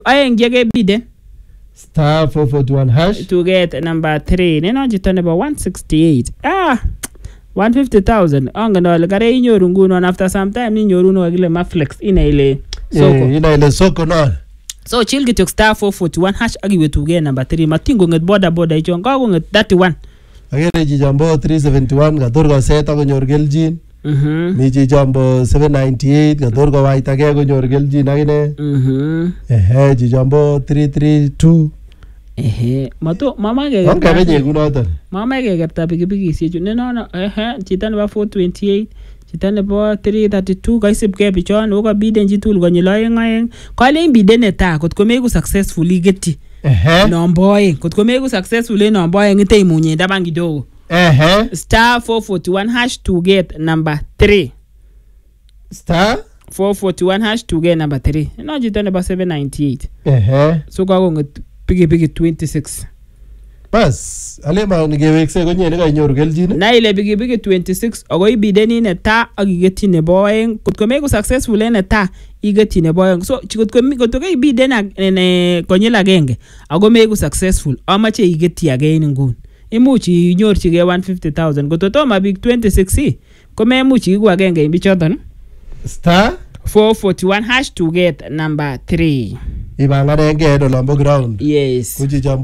Aeng bide star 441 hash to get number 3. Neno chito nebo 168. 150,000. Angen ale kare inyoru ngunon after some time inyoru no kile Maflex ina ile soko. Ina ile soko no. So chill kityok star 441 hash akiwe to get number 3. Matingo nget boda ichon ka nget 31. Agere jijambo 371 kator ko set akonyor keljin. Mi jijambo 798 kator ko waita ke konyor keljin akine. Jijambo 332. Mato mama ke Ongebenye kunoton. Mama ke kerta pikipikisiek chu nenono chito nebo 428 chito nebo 332 kaisib ke bichon o kabiden chitul konyil aeng kale biden neta kotko meku successfully geti nombo aeng kotko meku successfully nombo aeng ite imunye ndaban kidogo star 441 hash to get number 3 star 441 hash to get number 3 no chito nebo 798 so kakonget pikipiki 26 bas alema ngewekse konye ne kanyoru keljin na ile pikipiki 26 ako ibideni neta akigeti nebo aeng kotko meku successful neta igeti nebo aeng so kotko ke ibiden ne konyil agenge ako meku successful amache igeti again ngun imuch inyorchige 150,000 kotko toma bik 26 ko memuch igu agenge en bichoton star 441 hash to get number 3 ibanganenge olombo ground yes kuji jambo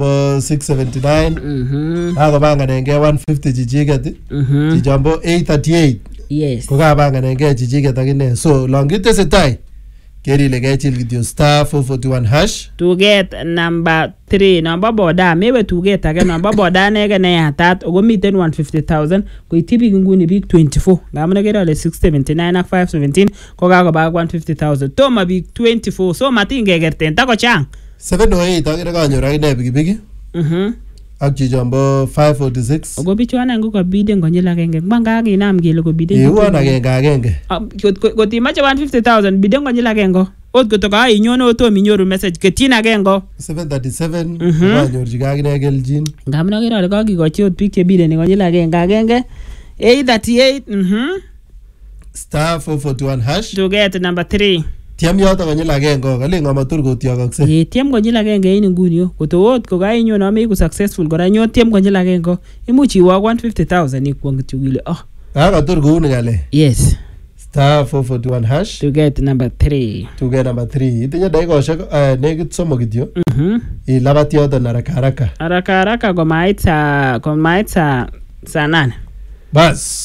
679 ako banganenge 150 jijiget jambo 838 yes ko ka banganenge jijiget akine so longite setai kerile kechil kityo star 441 hash to get number 3 number boda mewe to get age number boda nege ne yatat ogo miten 150,000 ko itibik nguni bik 24 ngamne kere ale 679 ak 517 ko kako ba 150,000 toma bik 24 so matinge gerten tako chang 708 akire kanyor akine pikipiki ak jijambo 546 ogo bichwana ngo kabiden konyil agenge mbanga akinam kele ko biden iwan agenge kotimache 150,000 biden konyil agenge ot kotoka inyono otom inyoru message ketin agenge 737 kanyorchi akine keljin ngamna kere ale kakikochi ot bik chebiden konyil agenge 838 star 441 hash to get number 3 tiam yoto konyil agenge kale ngamatur kotiagakse tiam konyil agenge en nguni yo koto ot ko kainyo na meku successful kora nyo tiam konyil agenge imuch iwa 150,000 ikwong kityo kile katur kouni kale yes star 441 hash to get number 3 itinye dakikoshek nekit somok kityo ilabat yoto haraka komait saa 8 bas